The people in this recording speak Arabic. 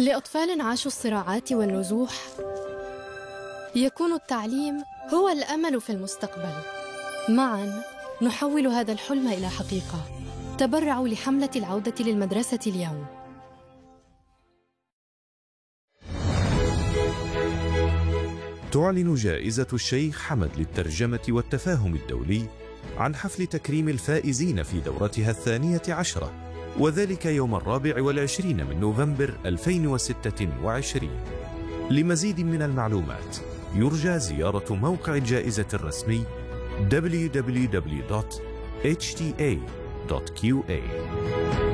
لأطفال عاشوا الصراعات والنزوح يكون التعليم هو الأمل في المستقبل. معاً نحول هذا الحلم إلى حقيقة. تبرعوا لحملة العودة للمدرسة اليوم. تعلن جائزة الشيخ حمد للترجمة والتفاهم الدولي عن حفل تكريم الفائزين في دورتها 12، وذلك يوم 24 من نوفمبر 2026. لمزيد من المعلومات يرجى زيارة موقع الجائزة الرسمي www.hta.qa.